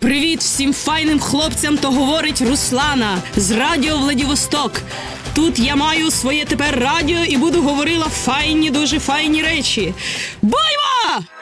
Привіт всім файним хлопцям, то говорить Руслана з Радіо Владивосток. Тут я маю своє тепер радіо і буду говорила файні, дуже файні речі. Бойва!